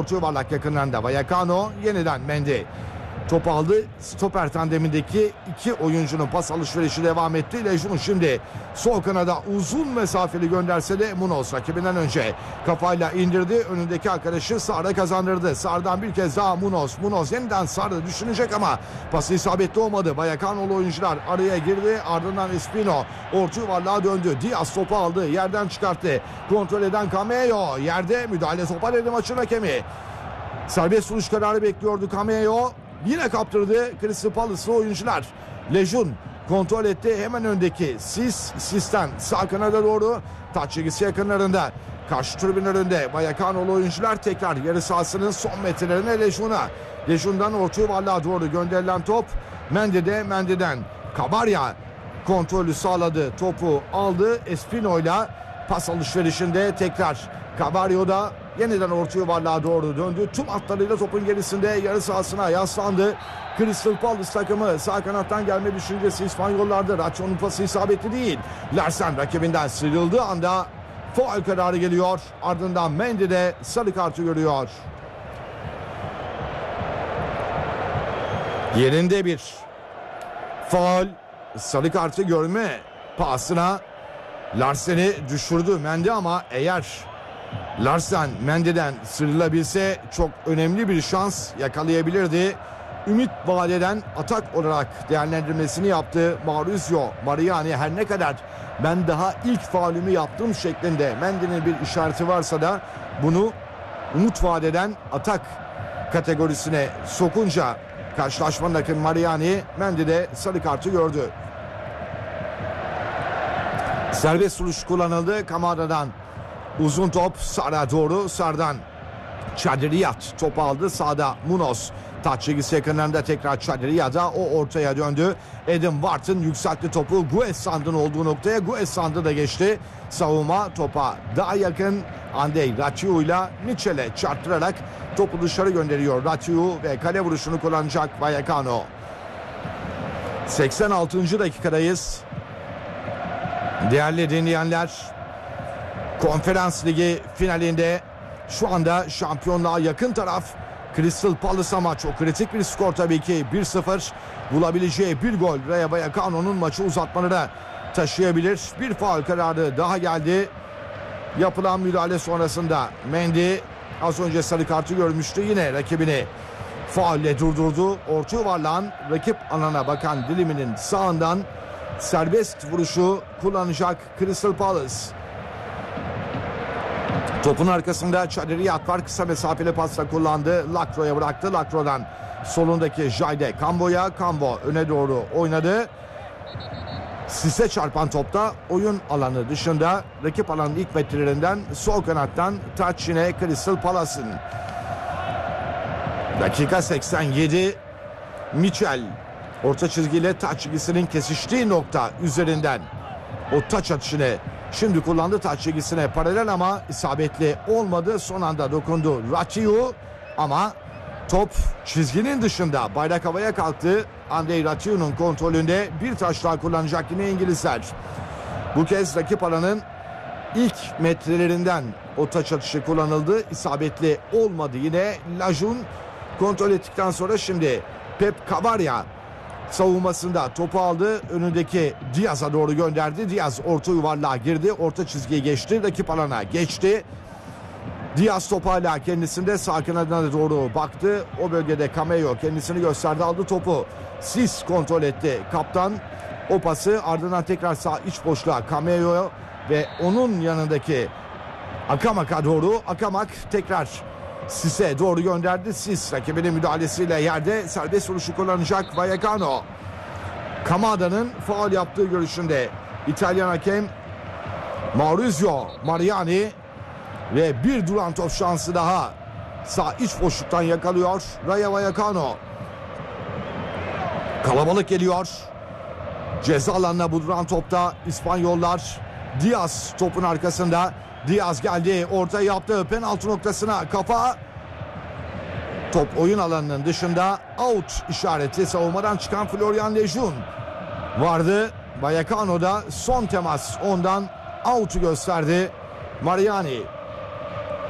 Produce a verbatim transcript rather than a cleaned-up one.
orta yuvarlak yakınlarında Vallecano, yeniden Mendy. Top aldı. Stoper tandemindeki iki oyuncunun pas alışverişi devam etti. Lejeune şimdi sol kanada uzun mesafeli gönderse de Munoz rakibinden önce kafayla indirdi. Önündeki arkadaşı Sarr'a kazandırdı. Sarr'dan bir kez daha Munoz. Munoz yeniden Sarr'ı düşünecek ama pası isabetli olmadı. Vallecano'lu oyuncular araya girdi. Ardından Espino orta yuvarlığa döndü. Diaz topu aldı. Yerden çıkarttı. Kontrol eden Cameo. Yerde müdahale topa dedi maçın hakemi. Serbest vuruş kararı bekliyordu Cameo. Yine kaptırdı Crystal Palace'lı oyuncular. Lejeune kontrol etti. Hemen öndeki Sis. Sis'ten sağ kanada doğru. Taç çizgisi yakınlarında. Karşı tribünler önünde. Vallecano'lu oyuncular tekrar yarı sahasının son metrelerine Lejeune'a. Lejeune'dan orta yuvarlığa doğru gönderilen top. Mendy'de Mendy'den Cabarya kontrolü sağladı. Topu aldı. Espino'yla pas alışverişinde tekrar Cabaryo'da yeniden orta yuvarlığa doğru döndü. Tüm hatlarıyla topun gerisinde yarı sahasına yaslandı. Crystal Palace takımı sağ kanattan gelme düşüncesi İspanyollarda. Ration'un pası isabetli değil. Larsen rakibinden sıyrıldığı anda faul kararı geliyor. Ardından Mendy de sarı kartı görüyor. Yerinde bir faul, sarı kartı görme pahasına Larsen'i düşürdü Mendy ama eğer Larsen Mendy'den sıyrılabilse çok önemli bir şans yakalayabilirdi. Ümit vadeden atak olarak değerlendirmesini yaptı Maurizio Mariani. Her ne kadar ben daha ilk faulümü yaptım şeklinde Mendy'nin bir işareti varsa da bunu umut vadeden atak kategorisine sokunca karşılaşmanın akın Mariani, Mendy'de sarı kartı gördü. Serbest vuruş kullanıldı. Kamada'dan uzun top Sarr'a doğru. Sarr'dan Çadiriyat top aldı. Sağda Munoz. Taç çizgisi yakınlarında tekrar Çadiriyat'a, o ortaya döndü. Adam Wharton yükseltti topu Guessand'ın olduğu noktaya. Guessand'ı da geçti. Savunma topa daha yakın. Andrei Ratiu ile Mitchell'e çarptırarak topu dışarı gönderiyor. Ratiu ve kale vuruşunu kullanacak Vallecano. seksen altıncı dakikadayız. Değerli dinleyenler, Konferans Ligi finalinde şu anda şampiyonluğa yakın taraf Crystal Palace ama çok kritik bir skor tabii ki. bir sıfır bulabileceği bir gol Rayo Vallecano'nun maçı uzatmalara taşıyabilir. Bir faul kararı daha geldi. Yapılan müdahale sonrasında Mendy az önce sarı kartı görmüştü. Yine rakibini faulle durdurdu. Orta yuvarlağın rakip alana bakan diliminin sağından serbest vuruşu kullanacak Crystal Palace. Topun arkasında Çadiriyat var. Kısa mesafeli pasla kullandı. Lacroix'a bıraktı. Lacroix'dan solundaki Jayde Cambo'ya. Cambo öne doğru oynadı. Sise çarpan topta oyun alanı dışında rakip alanın ilk metrelerinden sol kanattan taç yine Crystal Palace'ın. Dakika seksen yedi. Mitchell orta çizgiyle taç çizgisinin kesiştiği nokta üzerinden o taç atışını şimdi kullandı. Taç çizgisine paralel ama isabetli olmadı. Son anda dokundu Ratiu ama top çizginin dışında. Bayrak havaya kalktı. Andrei Ratiu'nun kontrolünde bir taş daha kullanacak yine İngilizler. Bu kez rakip alanın ilk metrelerinden o taç atışı kullanıldı. İsabetli olmadı yine. Lejeune kontrol ettikten sonra şimdi Pep Cabarya savunmasında topu aldı. Önündeki Diaz'a doğru gönderdi. Diaz orta yuvarlığa girdi. Orta çizgiyi geçti. Rakip alana geçti. Diaz top hala kendisinde, sağ kanadına doğru baktı. O bölgede Cameo kendisini gösterdi, aldı topu. Sis kontrol etti. Kaptan o pası ardından tekrar sağ iç boşluğa Cameo ve onun yanındaki Akamak'a doğru. Akamak tekrar Sis'e doğru gönderdi. Sis rakibinin müdahalesiyle yerde serbest vuruşu kullanacak Vallecano. Kamada'nın faul yaptığı görüşünde İtalyan hakem Maurizio Mariani ve bir duran top şansı daha sağ iç boşluktan yakalıyor Rayo Vallecano. Kalabalık geliyor. Ceza alanına bu duran topta İspanyollar. Diaz topun arkasında. Diaz geldi, orta yaptı, penaltı noktasına kafa. Top oyun alanının dışında, out işareti savunmadan çıkan Florian Lejeune vardı. Vallecano'da son temas ondan out'u gösterdi. Mariani